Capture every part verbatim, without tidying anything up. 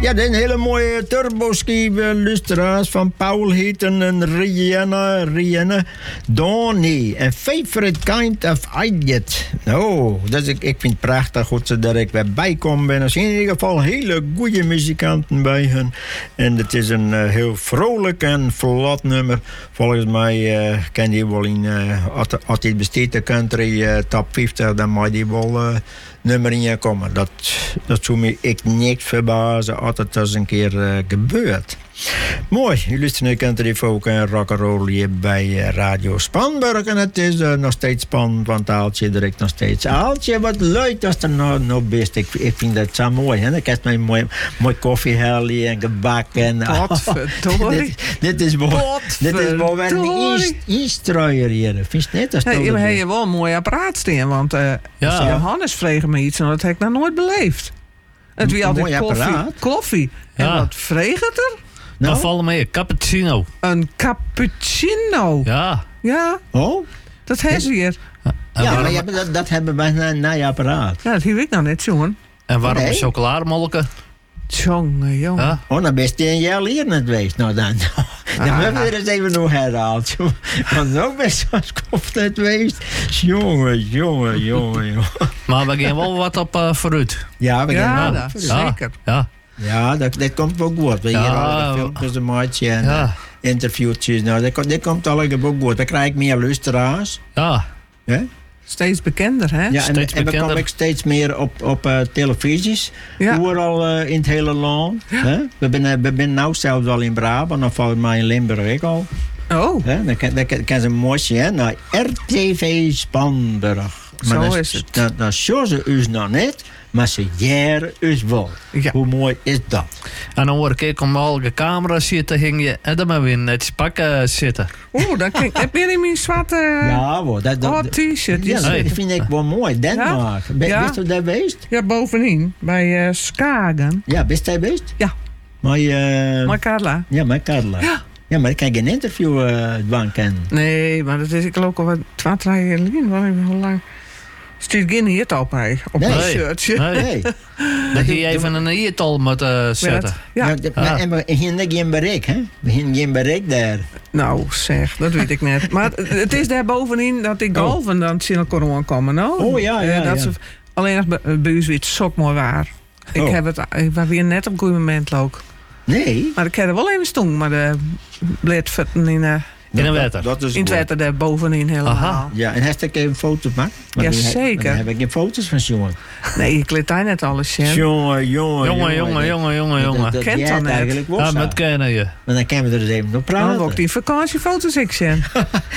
Ja, dit is een hele mooie turboski luisteraars van Paul Heaton en Rihanna, Rihanna Donnie. En Favorite Kind of Idiot. Nou, dus ik, ik vind het prachtig goed dat ik weer bijkom ben. Er zijn in ieder geval hele goede muzikanten bij hen. En het is een uh, heel vrolijk en vlot nummer. Volgens mij uh, kan die wel in, uh, als hij besteedt de country uh, top vijftig, dan mag die wel uh, nummer in je komen. Dat, dat zou me ik niks verbazen als het eens een keer uh, gebeurt. Mooi, u luistert naar Country Folk en Rock'n'Roll hier bij uh, Radio Spanburg. En het is uh, nog steeds spannend, want Aaltje direct nog steeds. Aaltje, wat leuk als er nou, nou best. Ik, ik vind dat zo mooi. Hè? Dan krijg je mooi, mooi koffiehelly en gebak. En, Potverdorie. dit, dit is wel dit is wel een instruier hier. Vind je net? Dat hey, je hebt wel een mooi apparaat staan, want uh, ja. Johannes vreeg me iets en dat heb ik nog nooit beleefd. Het wie altijd koffie. koffie. En Ja. wat vreeg het er? Dan Nou? vallen mee een cappuccino. Een cappuccino. Ja. Ja, Oh? dat heeft ze hier. En Ja, warme, maar je hebt- dat, dat hebben wij na, na je apparaat. Ja, dat heb ik nou net, jongen. en warme Nee. chocolademolken. Jongen, jongen. Ja. Oh, dan best je een jaar hier net geweest. Nou dan. Dan Ah. hebben we er eens even nog herhaald. Want nou best als koffie net geweest. Jongen, jongen, jongen, jongen. Maar we gaan wel wat op uh, vooruit. Ja, we Ja, gaan dat wel. zeker. Ja. Ja, dat, dat komt wel goed. We Ja, hier al filmpjes een maatje en Ja. uh, interviewtjes. Nou, dat, komt- dat komt allemaal wel goed. Dan krijg ik meer luisteraars. Ja. Ja, Steeds bekender, hè? ja en, Steeds en dan kom bekender. ik steeds meer op, op uh, televisies. Ja. Overal uh, in het hele land. Hè? We zijn we zijn nou zelfs al in Brabant. Dan valt mij in Limburg ook al. Oh, Hè? Dan kan, dan kan, kan ze mooi zien naar R T V Spanburg. Zo dan, is het. Dan, dan zien ze ons nog niet, maar ze jaren ons wel. Ja. Hoe mooi is dat? En dan hoor ik om al de camera's zitten hing je en dan maar weer netjes pakken zitten. oeh, dan kijk, heb je in mijn zwarte Ja, hoor. Dat, dat, oh, t-shirt? ja, Ja, dat Hey. vind ik wel mooi. Denemarken. Ben Ja. Bist u daar geweest? ja, bovenin, bij uh, Skagen. Ja, bist jij geweest? Ja. Maar, uh, Maar Carla. ja, met Carla. Ja. Ja, maar ik kan geen interview uh, doen kennen. Nee, maar dat is ik ook al wat twee, drie jaar geleden. Waar ik hoe lang... Stuurt geen hit op mij, op Nee. mijn Nee. shirtje. Nee. Nee. Dat je even een iertal moet uh, zetten. Ja, Ja. Maar, Ah. en we hebben geen bereik, hè? We hebben geen bereik daar. nou zeg, dat weet ik net. Maar het- het is daar bovenin dat ik Oh. golven dan zien ik gewoon komen. No? Oh, ja, ja, dat ja. Ze, alleen nog bij, bij u is het sok mooi waar. Ik Oh. heb het, ik was weer net op een goed moment ook. Nee. Maar ik heb er wel even stongen, maar de bleedvetten in, uh, In een wetter. Dat, dat is in het goed. wetter daar bovenin helemaal. Aha. Ja, en heeft ik even foto's gemaakt? Maar Ja, dan heb- zeker. Dan heb ik geen foto's van jongen. Nee, ik leed daar net alles, Sjen. Jongen, jongen, Jongen, jongen, jongen, jongen, jongen. Dat Kent jij dan het net. eigenlijk wel Ja, zo. met kennen je. Maar dan kunnen we er eens even op Dan wil ik praten. die vakantiefoto's ik, Sjen.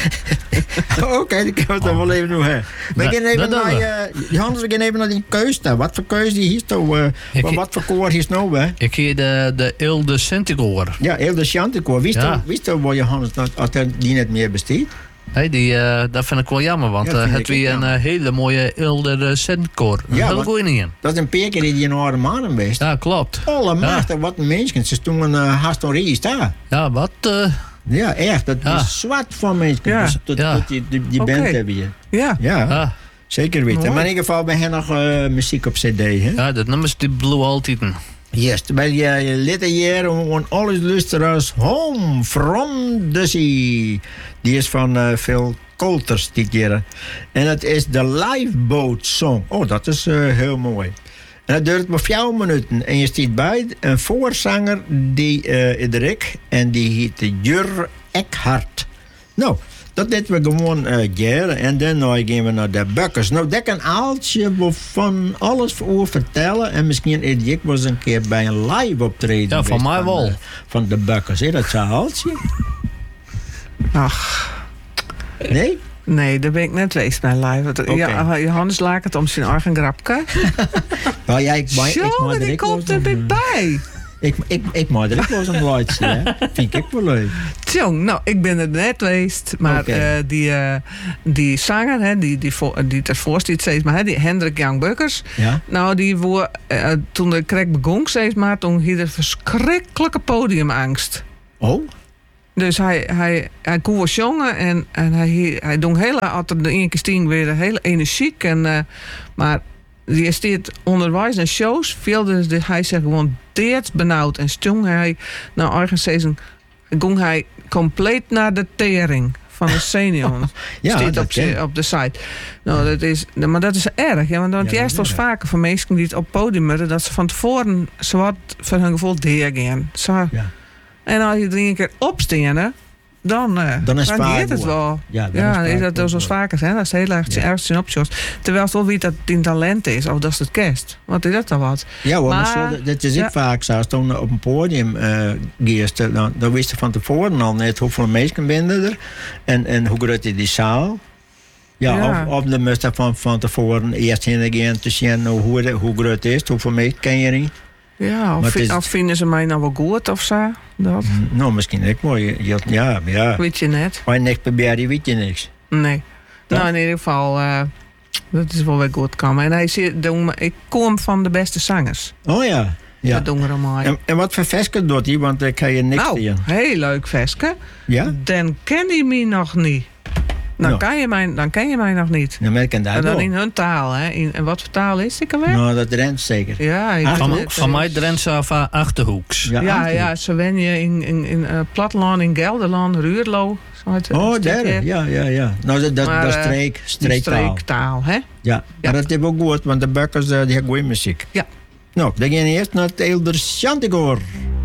Oké, dan kunnen we het dan wel even nog hebben. We Nee, gaan even dat naar, doen uh, Johannes, we gaan even naar die keus daar. Wat voor keus die hier nou? Uh, Ik- wat, wat voor koor is nou, hè? Ik hier de, de Ilde Centigoor. Ja, heel de Chantekoor. Wist Ja. je wist je waar Johannes dat als hij die niet meer besteedt? Hey, die, uh, dat vind ik wel jammer, want Ja, dat uh, vind het ik weer ook een jammer. uh, hele mooie Ilde Centigoor. Ja, Ja, dat want- wil ik niet in. Dat is een paar keer die in een maanden geweest. Ja, klopt. Allemachtig, wat een mensen. Ze stonden uh, haast al reis daar. Ja, wat? uh, Ja, echt. Dat Ja. is zwart van mensen. Ja. Dus dat, Ja. dat die, die, die Oké. band hebben hier. Ja. Ja, ja. zeker weten. Mooi. Maar in ieder geval bij hen nog uh, muziek op cd, hè? ja, dat noemen ze die Blue Altiten. Yes, bij je later hier on alles luisteraars Home from the Sea. Die is van uh, Phil Coulters dit keer. En het is de Lifeboat Song. Oh, dat is uh, heel mooi. En dat duurt maar vier minuten. En je ziet bij een voorzanger die uh, is er ik. En die heet Jur Eckhart. Nou, dat deden we gewoon uh, jaren. En dan nou, gaan we naar de Bukkers. Nou, daar kan Aaltje wel van alles over vertellen. En misschien is ik was een keer bij een live optreden. Ja, van geweest mij wel. uh, van de Bukkers. Is dat zo, Aaltje? Ach, Nee? nee, daar ben ik net geweest bij live. Want, Oké. Ja, Johannes laat het om zijn eigen grapje. Nou ja, ik, maar, ik, Jongen, maar die ik was komt er een, weer uh, bij. Ik, ik, ik maar er was een blaadje, hè. Vind ik wel leuk. Jong, nou, ik ben er net geweest, maar Oké. eh, die, eh, die zanger, hè, die, die, voor, die het voorstiet steeds maar, hè, die Hendrik Jan Bukkers, Ja? nou, die woer, eh, toen de crack begon steeds maar, toen had hij verschrikkelijke podiumangst. Oh? Dus hij, hij, hij kon wel zongen en, en hij, hij doet heel altijd de ene keer sting weer heel energiek. En, uh, maar die steekt onderwijs en shows. Veel dus de, hij zegt gewoon steeds benauwd. En stond hij, nou, ergens seizoen, ging hij compleet naar de tering van de senior. Ja, Staat dat op, ken ik. op de site. Nou, dat is, maar dat is erg. Ja, want Ja, want dat juist is was erg. vaker van mensen die het op podium hadden, dat ze van tevoren zwart voor hun gevoel deergaan. Zo. Ja. En als je er een keer opstaan, dan, uh, Dan is het vaak gaat het goed. wel. Ja, dan Ja, is is het dat vaak dus goed. vaker, hè? Dat is heel erg Ja. erg zijn opties. Terwijl het wel wie dat in talent is, of dat is het kerst. Wat is dat dan wat? Ja hoor, maar, Maar- zo, dat is ja. ik vaak zo. Als toen op een podium uh, geest, dan, dan wist je van tevoren al net hoeveel mensen binnen er. En, en hoe groot is die zaal. Ja, Ja. Of, of dan moest je van, van tevoren eerst heen gaan te zien hoe, het- hoe groot het is, hoeveel mensen ken je niet. Ja, Maar of, het vi- is- of vinden ze mij nou wel goed of zo? Dat Nou, misschien ook mooi. Je- je- Ja, ja. weet je net. Maar je niks probeert, weet je niks. Nee. Ja. Nou, in ieder geval, eh, dat is wel weer goed komen. En hij zit, doen- ik kom van de beste zangers. Oh ja. ja. Dat doen we allemaal. En, en wat voor vesten doet hij? Want ik kan je niks Nou, zien. heel leuk, Veske. Ja? Dan ken je me nog niet. Dan, Ja. kan je mij, dan ken je mij nog niet. Nou, maar ik ken dat En dan wel. in hun taal, hè? In, en wat voor taal is ik alweer? Nou, dat rent zeker. Ja, ik Ach, weet Van, het, van eh, mij drent ze af aan Achterhoeks. Ja, Ja, Achterhoek. ja, ze wen je in, in, in uh, Platteland, in Gelderland, Ruurlo. Zo heet het, Oh, een daar. stukje. Ja, ja, ja. Nou, dat, dat, Maar, dat is eh, streek, Die streektaal. streektaal, hè? Ja. maar dat is ook goed, want de bukkers uh, die hebben goede muziek. Ja. Nou, dan gaan we eerst naar het Eilder Chantigoor.